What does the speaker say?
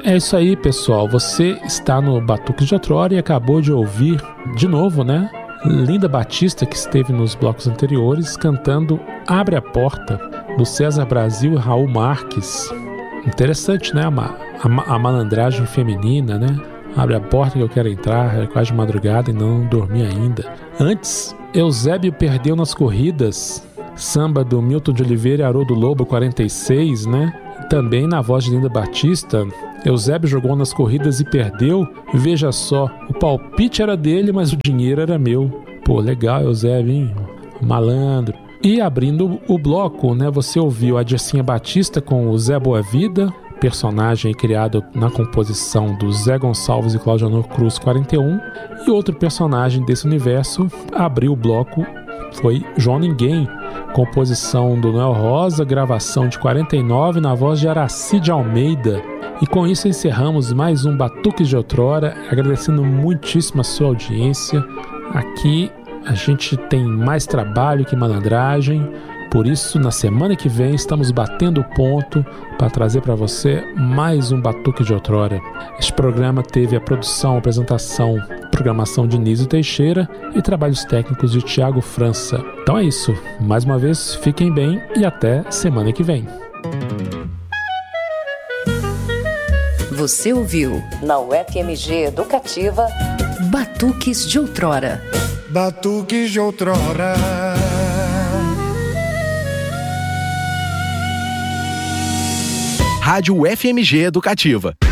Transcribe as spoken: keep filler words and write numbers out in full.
É isso aí, pessoal. Você está no Batuques de Outrora e acabou de ouvir, de novo, né? Linda Batista, que esteve nos blocos anteriores, cantando Abre a Porta, do César Brasil e Raul Marques. Interessante, né? A, ma- a, ma- a malandragem feminina, né? Abre a porta que eu quero entrar, é quase de madrugada e não dormi ainda. Antes, Eusébio Perdeu nas Corridas, samba do Milton de Oliveira e Haroldo Lobo, quarenta e seis, né? Também na voz de Linda Batista, Eusébio jogou nas corridas e perdeu. Veja só, o palpite era dele, mas o dinheiro era meu. Pô, legal, Eusébio, hein? Malandro. E abrindo o bloco, né? Você ouviu a Dircinha Batista com o Zé Boa Vida, personagem criado na composição do Zé Gonçalves e Cláudio Honor Cruz, quarenta e um, e outro personagem desse universo abriu o bloco, foi João Ninguém, composição do Noel Rosa, gravação de quarenta e nove, na voz de Araci de Almeida. E com isso encerramos mais um Batuques de Outrora, agradecendo muitíssimo a sua audiência. Aqui a gente tem mais trabalho que malandragem. Por isso, na semana que vem, estamos batendo o ponto para trazer para você mais um Batuque de Outrora. Este programa teve a produção, apresentação, programação de Nísio Teixeira e trabalhos técnicos de Tiago França. Então é isso. Mais uma vez, fiquem bem e até semana que vem. Você ouviu, na U F M G Educativa, Batuques de Outrora. Batuques de Outrora. Rádio U F M G Educativa.